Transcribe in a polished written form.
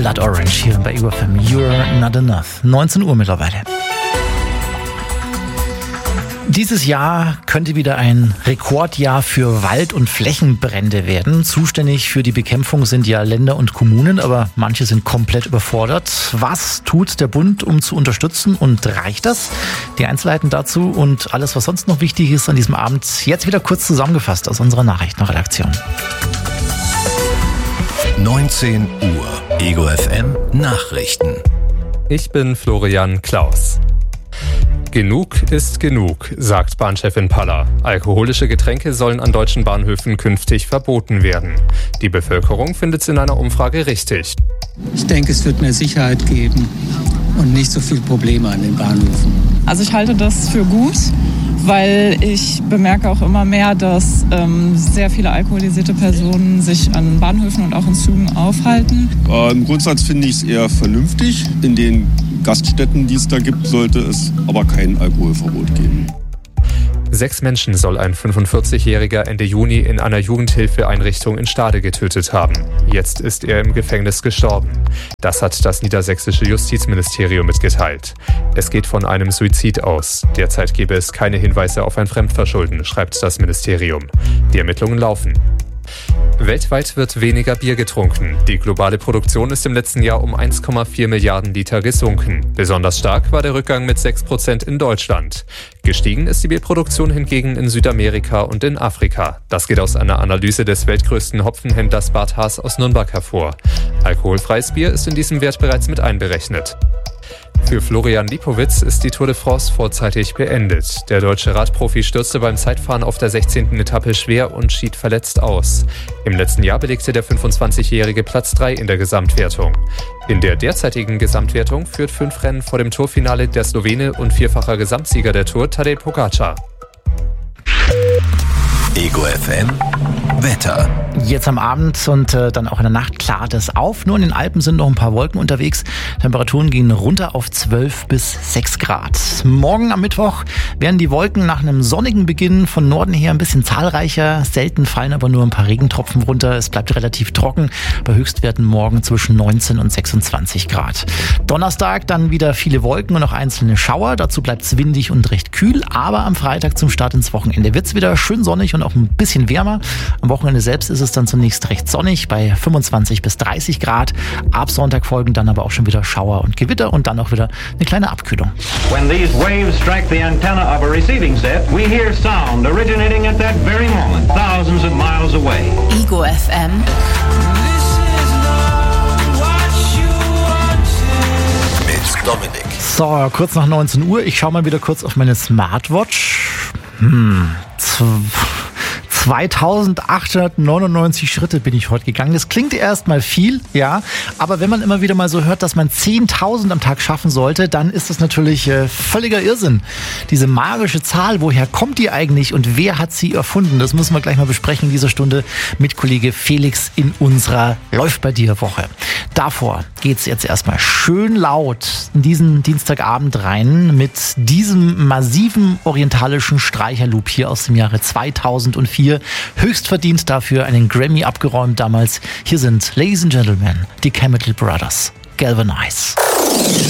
Blood Orange hier bei Ego FM. You're Not Enough. 19 Uhr mittlerweile. Dieses Jahr könnte wieder ein Rekordjahr für Wald- und Flächenbrände werden. Zuständig für die Bekämpfung sind ja Länder und Kommunen, aber manche sind komplett überfordert. Was tut der Bund, um zu unterstützen, und reicht das? Die Einzelheiten dazu und alles, was sonst noch wichtig ist an diesem Abend, jetzt wieder kurz zusammengefasst aus unserer Nachrichtenredaktion. 19 Uhr. Ego FM Nachrichten. Ich bin Florian Klaus. Genug ist genug, sagt Bahnchefin Paller. Alkoholische Getränke sollen an deutschen Bahnhöfen künftig verboten werden. Die Bevölkerung findet es in einer Umfrage richtig. Ich denke, es wird mehr Sicherheit geben und nicht so viele Probleme an den Bahnhöfen. Also ich halte das für gut, weil ich bemerke auch immer mehr, dass sehr viele alkoholisierte Personen sich an Bahnhöfen und auch in Zügen aufhalten. Im Grundsatz finde ich es eher vernünftig. In den Gaststätten, die es da gibt, sollte es aber kein Alkoholverbot geben. 6 Menschen soll ein 45-Jähriger Ende Juni in einer Jugendhilfeeinrichtung in Stade getötet haben. Jetzt ist er im Gefängnis gestorben. Das hat das niedersächsische Justizministerium mitgeteilt. Es geht von einem Suizid aus. Derzeit gebe es keine Hinweise auf ein Fremdverschulden, schreibt das Ministerium. Die Ermittlungen laufen. Weltweit wird weniger Bier getrunken. Die globale Produktion ist im letzten Jahr um 1,4 Milliarden Liter gesunken. Besonders stark war der Rückgang mit 6% in Deutschland. Gestiegen ist die Bierproduktion hingegen in Südamerika und in Afrika. Das geht aus einer Analyse des weltgrößten Hopfenhändlers Bart Haas aus Nürnberg hervor. Alkoholfreies Bier ist in diesem Wert bereits mit einberechnet. Für Florian Lipowitz ist die Tour de France vorzeitig beendet. Der deutsche Radprofi stürzte beim Zeitfahren auf der 16. Etappe schwer und schied verletzt aus. Im letzten Jahr belegte der 25-Jährige Platz 3 in der Gesamtwertung. In der derzeitigen Gesamtwertung führt 5 Rennen vor dem Tourfinale der Slowene und 4-facher Gesamtsieger der Tour Tadej Pogačar. Ego FM Wetter. Jetzt am Abend und dann auch in der Nacht klart es auf. Nur in den Alpen sind noch ein paar Wolken unterwegs. Temperaturen gehen runter auf 12 bis 6 Grad. Morgen am Mittwoch werden die Wolken nach einem sonnigen Beginn von Norden her ein bisschen zahlreicher. Selten fallen aber nur ein paar Regentropfen runter. Es bleibt relativ trocken. Bei Höchstwerten morgen zwischen 19 und 26 Grad. Donnerstag dann wieder viele Wolken und auch einzelne Schauer. Dazu bleibt es windig und recht kühl. Aber am Freitag zum Start ins Wochenende wird es wieder schön sonnig und auch ein bisschen wärmer. Am Wochenende selbst ist es dann zunächst recht sonnig bei 25 bis 30 Grad. Ab Sonntag folgen dann aber auch schon wieder Schauer und Gewitter und dann auch wieder eine kleine Abkühlung. When these waves strike the antenna of a receiving set, we hear sound originating at that very moment, thousands of miles away. Ego FM. Mit Dominik. So, kurz nach 19 Uhr. Ich schaue mal wieder kurz auf meine Smartwatch. 2899 Schritte bin ich heute gegangen. Das klingt erstmal viel, ja, aber wenn man immer wieder mal so hört, dass man 10.000 am Tag schaffen sollte, dann ist das natürlich völliger Irrsinn. Diese magische Zahl, woher kommt die eigentlich und wer hat sie erfunden? Das müssen wir gleich mal besprechen in dieser Stunde mit Kollege Felix in unserer Läuft bei dir Woche. Davor geht's jetzt erstmal schön laut in diesen Dienstagabend rein mit diesem massiven orientalischen Streicherloop hier aus dem Jahre 2004. Höchst verdient dafür einen Grammy abgeräumt damals. Hier sind, Ladies and Gentlemen, die Chemical Brothers. Galvanize.